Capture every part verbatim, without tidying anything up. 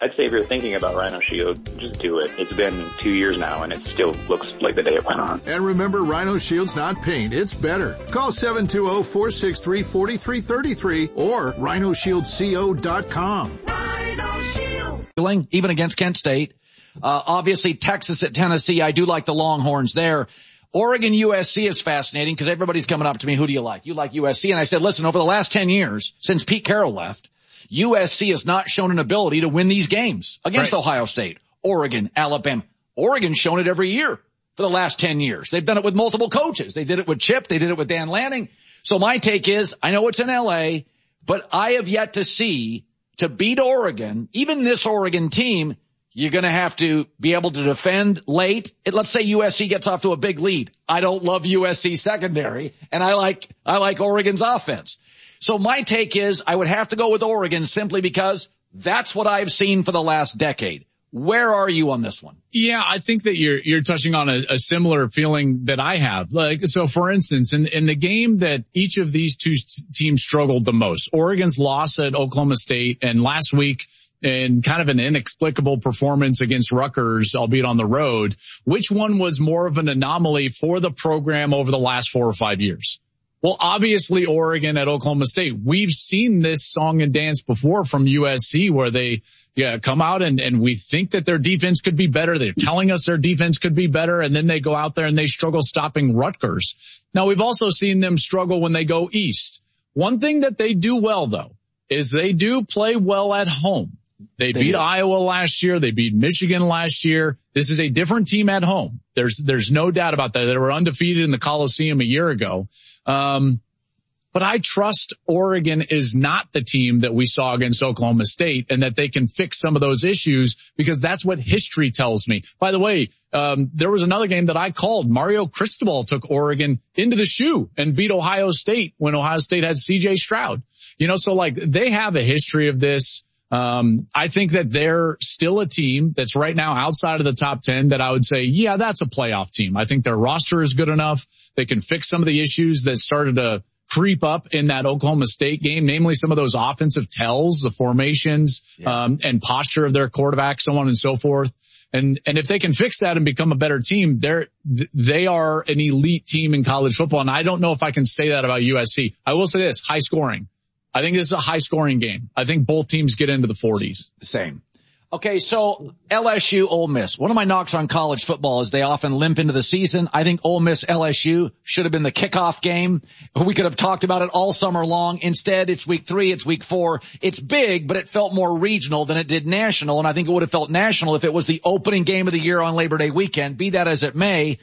I'd say if you're thinking about Rhino Shield, just do it. It's been two years now, and it still looks like the day it went on. And remember, Rhino Shield's not paint, it's better. Call seven two zero, four six three, four three three three or rhino shield co dot com. Rhino Shield. Even against Kent State. Uh, obviously, Texas at Tennessee. I do like the Longhorns there. Oregon U S C is fascinating because everybody's coming up to me, who do you like? You like U S C? And I said, listen, over the last ten years, since Pete Carroll left, U S C has not shown an ability to win these games against right. Ohio State, Oregon, Alabama. Oregon's shown it every year for the last ten years. They've done it with multiple coaches. They did it with Chip. They did it with Dan Lanning. So my take is, I know it's in L A, but I have yet to see, to beat Oregon, even this Oregon team, you're going to have to be able to defend late. It, let's say U S C gets off to a big lead. I don't love U S C secondary, and I like, I like Oregon's offense. So my take is I would have to go with Oregon simply because that's what I've seen for the last decade. Where are you on this one? Yeah, I think that you're, you're touching on a, a similar feeling that I have. Like, so for instance, in, in the game that each of these two teams struggled the most, Oregon's loss at Oklahoma State and last week in kind of an inexplicable performance against Rutgers, albeit on the road, which one was more of an anomaly for the program over the last four or five years? Well, obviously Oregon at Oklahoma State. We've seen this song and dance before from U S C where they yeah come out and, and we think that their defense could be better. They're telling us their defense could be better, and then they go out there and they struggle stopping Rutgers. Now, we've also seen them struggle when they go east. One thing that they do well, though, is they do play well at home. They, they beat do. Iowa last year. They beat Michigan last year. This is a different team at home. There's, there's no doubt about that. They were undefeated in the Coliseum a year ago. Um, but I trust Oregon is not the team that we saw against Oklahoma State, and that they can fix some of those issues because that's what history tells me. By the way, um, there was another game that I called. Mario Cristobal took Oregon into the shoe and beat Ohio State when Ohio State had C J Stroud. You know, so like they have a history of this. Um, I think that they're still a team that's right now outside of the top ten that I would say, yeah, that's a playoff team. I think their roster is good enough. They can fix some of the issues that started to creep up in that Oklahoma State game, namely some of those offensive tells, the formations, yeah. um, and posture of their quarterback, so on and so forth. And, and if they can fix that and become a better team, they're, they are an elite team in college football. And I don't know if I can say that about U S C. I will say this, high scoring. I think this is a high-scoring game. I think both teams get into the forties. Same. Okay, so L S U, Ole Miss. One of my knocks on college football is they often limp into the season. I think Ole Miss L S U should have been the kickoff game. We could have talked about it all summer long. Instead, it's week three, it's week four. It's big, but it felt more regional than it did national, and I think it would have felt national if it was the opening game of the year on Labor Day weekend. Be that as it may,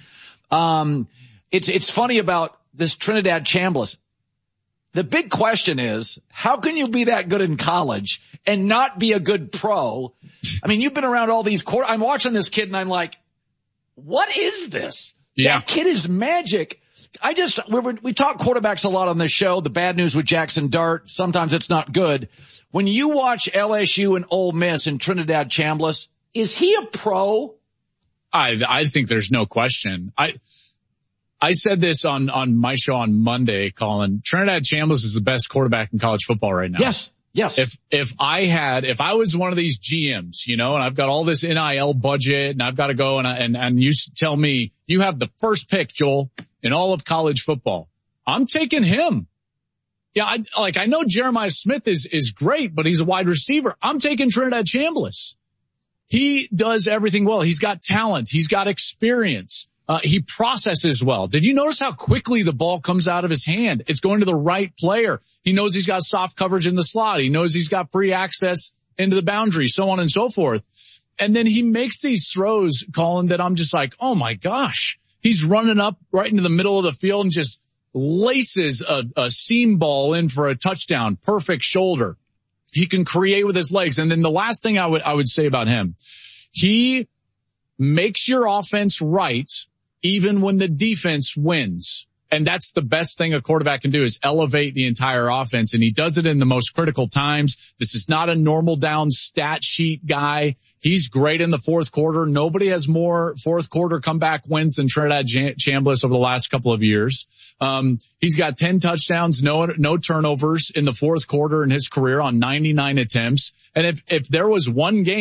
um, it's it's funny about this Trinidad Chambliss. The big question is, how can you be that good in college and not be a good pro? I mean, you've been around all these quarter. I'm watching this kid and I'm like, what is this? Yeah. That kid is magic. I just, we were, we talk quarterbacks a lot on this show. The bad news with Jackson Dart. Sometimes it's not good. When you watch L S U and Ole Miss and Trinidad Chambliss, is he a pro? I, I think there's no question. I, I said this on, on my show on Monday, Colin. Trinidad Chambliss is the best quarterback in college football right now. Yes. Yes. If, if I had, if I was one of these G Ms, you know, and I've got all this N I L budget and I've got to go and, I, and, and you tell me you have the first pick, Joel, in all of college football, I'm taking him. Yeah. I, like I know Jeremiah Smith is, is great, but he's a wide receiver. I'm taking Trinidad Chambliss. He does everything well. He's got talent. He's got experience. Uh, he processes well. Did you notice how quickly the ball comes out of his hand? It's going to the right player. He knows he's got soft coverage in the slot. He knows he's got free access into the boundary, so on and so forth. And then he makes these throws, Colin, that I'm just like, oh my gosh. He's running up right into the middle of the field and just laces a, a seam ball in for a touchdown. Perfect shoulder. He can create with his legs. And then the last thing I would, I would say about him, he makes your offense right even when the defense wins. And that's the best thing a quarterback can do, is elevate the entire offense. And he does it in the most critical times. This is not a normal down stat sheet guy. He's great in the fourth quarter. Nobody has more fourth quarter comeback wins than Trinidad Chambliss over the last couple of years. Um, he's got ten touchdowns, no, no turnovers in the fourth quarter in his career on ninety-nine attempts. And if, if there was one game